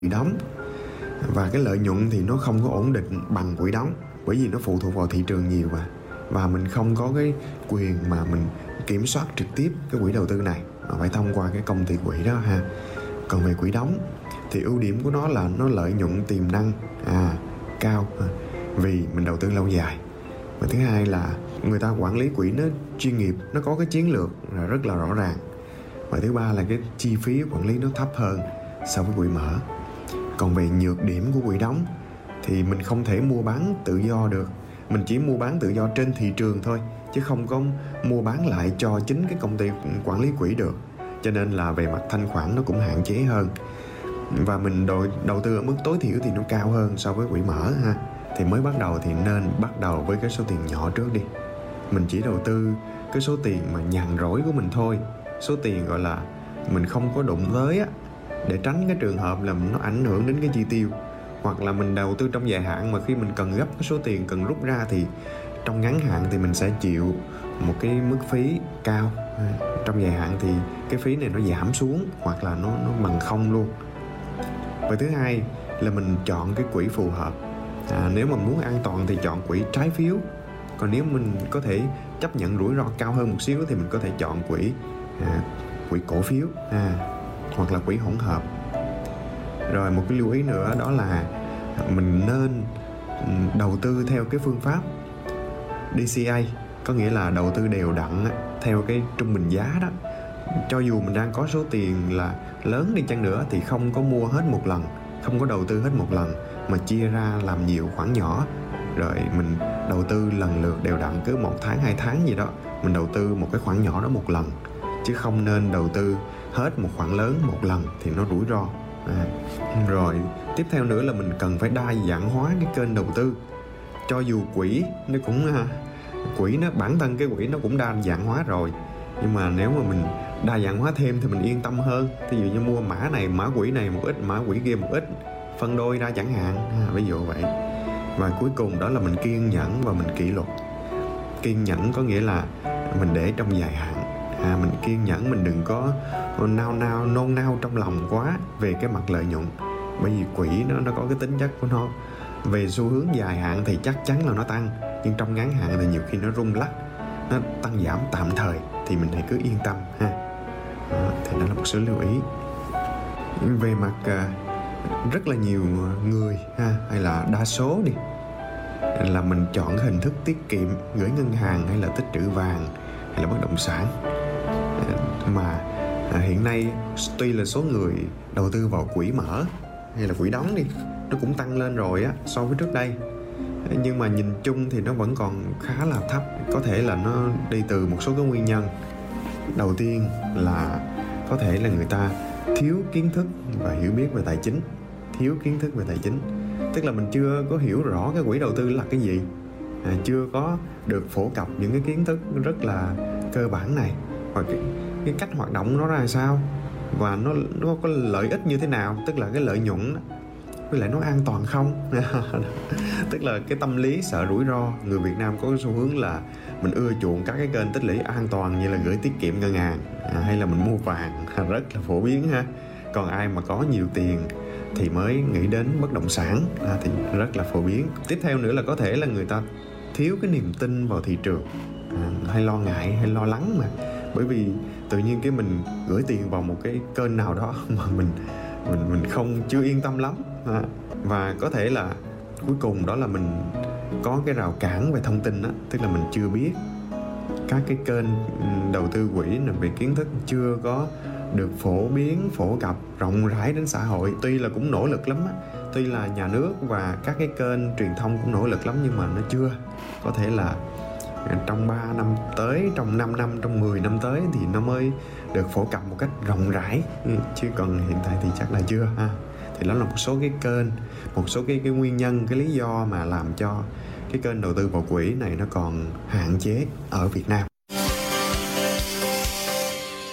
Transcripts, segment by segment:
quỹ đóng. Và cái lợi nhuận thì nó không có ổn định bằng quỹ đóng, bởi vì nó phụ thuộc vào thị trường nhiều mà. Và mình không có cái quyền mà mình kiểm soát trực tiếp cái quỹ đầu tư này, mà phải thông qua cái công ty quỹ đó ha. Còn về quỹ đóng thì ưu điểm của nó là nó lợi nhuận tiềm năng cao, vì mình đầu tư lâu dài. Và thứ hai là người ta quản lý quỹ nó chuyên nghiệp, nó có cái chiến lược là rất là rõ ràng. Và thứ ba là cái chi phí quản lý nó thấp hơn so với quỹ mở. Còn về nhược điểm của quỹ đóng thì mình không thể mua bán tự do được. Mình chỉ mua bán tự do trên thị trường thôi, chứ không có mua bán lại cho chính cái công ty quản lý quỹ được. Cho nên là về mặt thanh khoản nó cũng hạn chế hơn. Và mình đầu tư ở mức tối thiểu thì nó cao hơn so với quỹ mở ha. Thì mới bắt đầu thì nên bắt đầu với cái số tiền nhỏ trước đi. Mình chỉ đầu tư cái số tiền mà nhàn rỗi của mình thôi, số tiền gọi là mình không có đụng tới á, để tránh cái trường hợp là nó ảnh hưởng đến cái chi tiêu. Hoặc là mình đầu tư trong dài hạn mà khi mình cần gấp cái số tiền cần rút ra thì trong ngắn hạn thì mình sẽ chịu một cái mức phí cao. Trong dài hạn thì cái phí này nó giảm xuống hoặc là nó bằng không luôn. Và thứ hai là mình chọn cái quỹ phù hợp. Nếu mà muốn an toàn thì chọn quỹ trái phiếu. Còn nếu mình có thể chấp nhận rủi ro cao hơn một xíu thì mình có thể chọn quỹ cổ phiếu hoặc là quỹ hỗn hợp. Rồi một cái lưu ý nữa đó là mình nên đầu tư theo cái phương pháp DCA, có nghĩa là đầu tư đều đặn theo cái trung bình giá đó. Cho dù mình đang có số tiền là lớn đi chăng nữa thì không có mua hết một lần, không có đầu tư hết một lần, mà chia ra làm nhiều khoản nhỏ. Rồi mình đầu tư lần lượt đều đặn, cứ 1 tháng 2 tháng gì đó mình đầu tư một cái khoản nhỏ đó một lần, chứ không nên đầu tư hết một khoản lớn một lần thì nó rủi ro. Rồi tiếp theo nữa là mình cần phải đa dạng hóa cái kênh đầu tư. Cho dù quỹ nó bản thân cái quỹ nó cũng đa dạng hóa rồi, nhưng mà nếu mà mình đa dạng hóa thêm thì mình yên tâm hơn. Ví dụ như mua mã này, mã quỹ này một ít, mã quỹ kia một ít, phân đôi ra chẳng hạn, ví dụ vậy. Và cuối cùng đó là mình kiên nhẫn và mình kỷ luật. Kiên nhẫn có nghĩa là mình để trong dài hạn, mình kiên nhẫn, mình đừng có nôn nao trong lòng quá về cái mặt lợi nhuận. Bởi vì quỹ nó có cái tính chất của nó, về xu hướng dài hạn thì chắc chắn là nó tăng, nhưng trong ngắn hạn thì nhiều khi nó rung lắc, nó tăng giảm tạm thời, thì mình hãy cứ yên tâm ha. Thì đó là một số lưu ý. Về mặt rất là nhiều người hay là đa số đi, là mình chọn cái hình thức tiết kiệm, gửi ngân hàng hay là tích trữ vàng hay là bất động sản. Mà hiện nay tuy là số người đầu tư vào quỹ mở hay là quỹ đóng đi, nó cũng tăng lên rồi á so với trước đây, nhưng mà nhìn chung thì nó vẫn còn khá là thấp. Có thể là nó đi từ một số cái nguyên nhân. Đầu tiên là có thể là người ta thiếu kiến thức và hiểu biết về tài chính. Thiếu kiến thức về tài chính tức là mình chưa có hiểu rõ cái quỹ đầu tư là cái gì, chưa có được phổ cập những cái kiến thức rất là cơ bản này, và cái cách hoạt động nó ra sao, và nó có lợi ích như thế nào, tức là cái lợi nhuận đó, với lại nó an toàn không. Tức là cái tâm lý sợ rủi ro. Người Việt Nam có cái xu hướng là mình ưa chuộng các cái kênh tích lũy an toàn như là gửi tiết kiệm ngân hàng hay là mình mua vàng, rất là phổ biến ha. Còn ai mà có nhiều tiền thì mới nghĩ đến bất động sản, thì rất là phổ biến. Tiếp theo nữa là có thể là người ta thiếu cái niềm tin vào thị trường, hay lo ngại hay lo lắng mà. Bởi vì tự nhiên cái mình gửi tiền vào một cái kênh nào đó mà mình chưa yên tâm lắm. Và có thể là cuối cùng đó là mình có cái rào cản về thông tin đó, tức là mình chưa biết các cái kênh đầu tư quỹ về kiến thức chưa có được phổ biến, phổ cập rộng rãi đến xã hội. Tuy là cũng nỗ lực lắm á, tuy là nhà nước và các cái kênh truyền thông cũng nỗ lực lắm, nhưng mà nó chưa. Có thể là trong 3 năm tới, trong 5 năm, trong 10 năm tới thì nó mới được phổ cập một cách rộng rãi, chứ còn hiện tại thì chắc là chưa ha. Thì đó là một số cái kênh, một số cái nguyên nhân, cái lý do mà làm cho cái kênh đầu tư vào quỹ này nó còn hạn chế ở Việt Nam.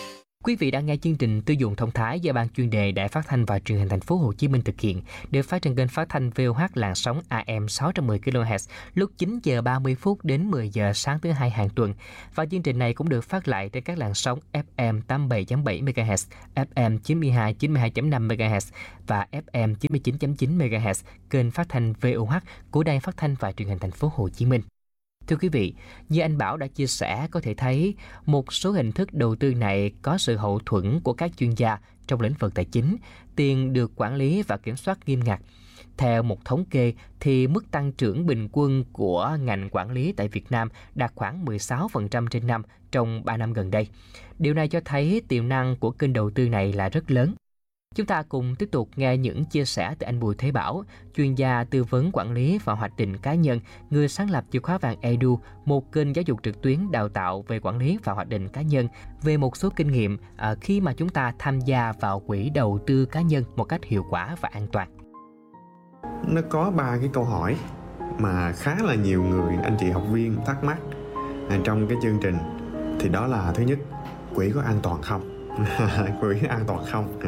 Quý vị đang nghe chương trình Tiêu dùng thông thái do Ban chuyên đề Đài Phát thanh và Truyền hình Thành phố Hồ Chí Minh thực hiện, được phát trên kênh phát thanh VOH làn sóng AM 610 kHz lúc 9 giờ 30 phút đến 10 giờ sáng thứ Hai hàng tuần. Và chương trình này cũng được phát lại trên các làn sóng FM 87.7 MHz, FM 92.5 MHz và FM 99.9 MHz kênh phát thanh VOH của Đài Phát thanh và Truyền hình Thành phố Hồ Chí Minh. Thưa quý vị, như anh Bảo đã chia sẻ, có thể thấy một số hình thức đầu tư này có sự hậu thuẫn của các chuyên gia trong lĩnh vực tài chính, tiền được quản lý và kiểm soát nghiêm ngặt. Theo một thống kê, thì mức tăng trưởng bình quân của ngành quản lý tại Việt Nam đạt khoảng 16% trên năm trong 3 năm gần đây. Điều này cho thấy tiềm năng của kênh đầu tư này là rất lớn. Chúng ta cùng tiếp tục nghe những chia sẻ từ anh Bùi Thế Bảo, chuyên gia tư vấn quản lý và hoạch định cá nhân, người sáng lập chìa khóa vàng Edu, một kênh giáo dục trực tuyến đào tạo về quản lý và hoạch định cá nhân, về một số kinh nghiệm khi mà chúng ta tham gia vào quỹ đầu tư cá nhân một cách hiệu quả và an toàn. Nó có 3 cái câu hỏi mà khá là nhiều người, anh chị học viên thắc mắc trong cái chương trình. Thì đó là thứ nhất, quỹ có an toàn không? Quỹ an toàn không?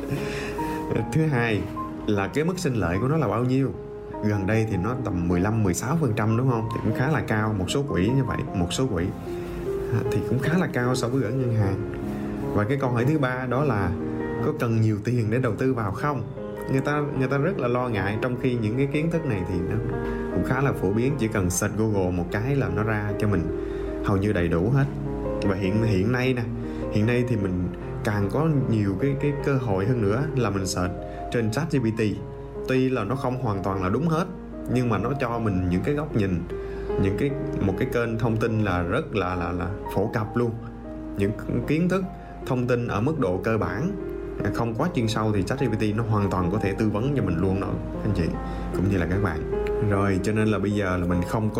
Thứ hai là cái mức sinh lợi của nó là bao nhiêu? Gần đây thì nó tầm 15-16% đúng không? Thì cũng khá là cao. Một số quỹ như vậy, một số quỹ thì cũng khá là cao so với gửi ngân hàng. Và cái câu hỏi thứ ba đó là có cần nhiều tiền để đầu tư vào không? Người ta rất là lo ngại, trong khi những cái kiến thức này thì nó cũng khá là phổ biến. Chỉ cần search Google một cái là nó ra cho mình hầu như đầy đủ hết. Và hiện nay thì mình càng có nhiều cái cơ hội hơn nữa là mình search trên ChatGPT. Tuy là nó không hoàn toàn là đúng hết, nhưng mà nó cho mình những cái góc nhìn, một cái kênh thông tin là rất là phổ cập luôn. Những kiến thức, thông tin ở mức độ cơ bản, không quá chuyên sâu thì ChatGPT nó hoàn toàn có thể tư vấn cho mình luôn đó anh chị, cũng như là các bạn. Rồi cho nên là bây giờ là mình không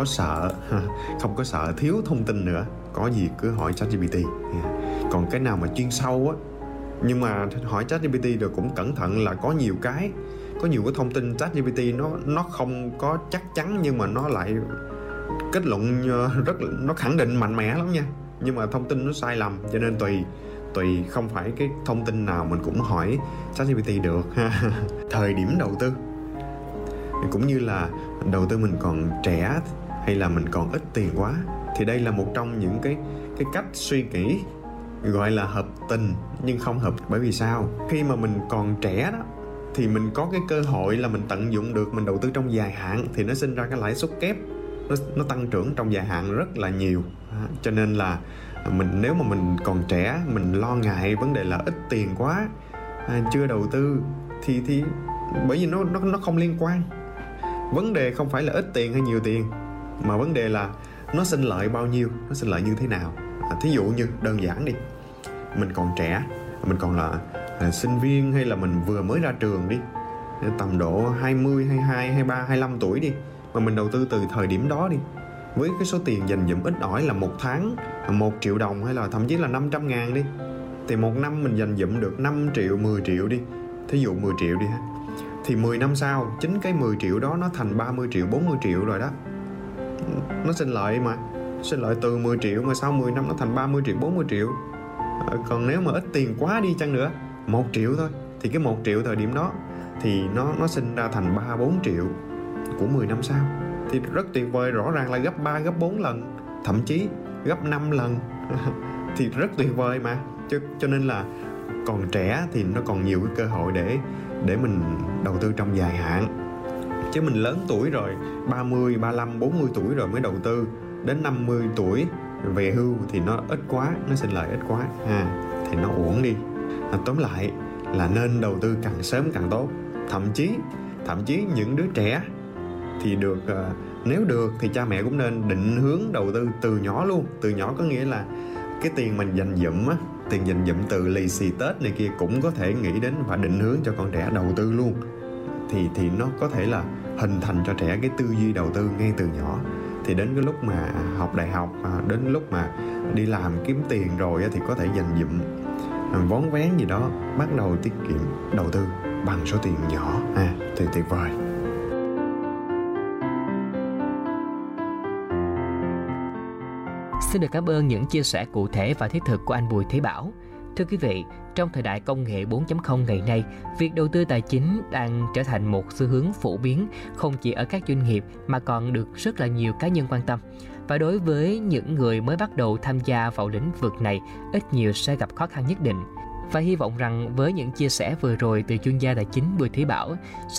có sợ thiếu thông tin nữa, có gì cứ hỏi ChatGPT. Còn cái nào mà chuyên sâu á, nhưng mà hỏi ChatGPT được cũng cẩn thận, là có nhiều cái thông tin ChatGPT nó không có chắc chắn, nhưng mà nó lại kết luận nó khẳng định mạnh mẽ lắm nha, nhưng mà thông tin nó sai lầm. Cho nên tùy không phải cái thông tin nào mình cũng hỏi ChatGPT được. Thời điểm đầu tư cũng như là đầu tư mình còn trẻ hay là mình còn ít tiền quá, thì đây là một trong những cái cách suy nghĩ gọi là hợp tình nhưng không hợp. Bởi vì sao? Khi mà mình còn trẻ đó thì mình có cái cơ hội là mình tận dụng được, mình đầu tư trong dài hạn thì nó sinh ra cái lãi suất kép, nó tăng trưởng trong dài hạn rất là nhiều. Cho nên là nếu mà mình còn trẻ, mình lo ngại vấn đề là ít tiền quá, chưa đầu tư thì bởi vì nó không liên quan. Vấn đề không phải là ít tiền hay nhiều tiền, mà vấn đề là nó sinh lợi bao nhiêu, nó sinh lợi như thế nào. Thí dụ như đơn giản đi, mình còn trẻ, mình còn là sinh viên hay là mình vừa mới ra trường đi, tầm độ 20, 22, 23, 25 tuổi đi, mà mình đầu tư từ thời điểm đó đi, với cái số tiền dành dụm ít ỏi là một tháng 1 triệu đồng hay là thậm chí là 500.000 đi, thì một năm mình dành dụm được 5 triệu, 10 triệu đi, thí dụ 10 triệu đi ha, thì 10 năm sau chính cái 10 triệu đó nó thành 30 triệu, 40 triệu rồi đó. Nó sinh lợi mà, sinh lợi từ 10 triệu mà sau 10 năm nó thành 30 triệu, 40 triệu. Còn nếu mà ít tiền quá đi chăng nữa, 1 triệu thôi, thì cái 1 triệu thời điểm đó thì nó sinh ra thành 3-4 triệu của 10 năm sau. Thì rất tuyệt vời, rõ ràng là gấp 3, gấp 4 lần, thậm chí gấp 5 lần. Thì rất tuyệt vời mà. Cho nên là còn trẻ thì nó còn nhiều cái cơ hội để mình đầu tư trong dài hạn. Chứ mình lớn tuổi rồi, 30, 35, 40 tuổi rồi mới đầu tư, đến 50 tuổi về hưu thì nó ít quá, nó sinh lợi ít quá thì nó uổng đi. Tóm lại là nên đầu tư càng sớm càng tốt. Thậm chí những đứa trẻ thì được, nếu được thì cha mẹ cũng nên định hướng đầu tư từ nhỏ luôn. Từ nhỏ có nghĩa là cái tiền mình dành dụm á, tiền dành dụm từ lì xì Tết này kia cũng có thể nghĩ đến và định hướng cho con trẻ đầu tư luôn. Thì nó có thể là hình thành cho trẻ cái tư duy đầu tư ngay từ nhỏ. Thì đến cái lúc mà học đại học, đến lúc mà đi làm kiếm tiền rồi thì có thể dành dụm vón vén gì đó, bắt đầu tiết kiệm đầu tư bằng số tiền nhỏ thì tuyệt vời. Xin được cảm ơn những chia sẻ cụ thể và thiết thực của anh Bùi Thế Bảo. Thưa quý vị, trong thời đại công nghệ 4.0 ngày nay, việc đầu tư tài chính đang trở thành một xu hướng phổ biến không chỉ ở các doanh nghiệp mà còn được rất là nhiều cá nhân quan tâm. Và đối với những người mới bắt đầu tham gia vào lĩnh vực này, ít nhiều sẽ gặp khó khăn nhất định. Và hy vọng rằng với những chia sẻ vừa rồi từ chuyên gia tài chính Bùi Thúy Bảo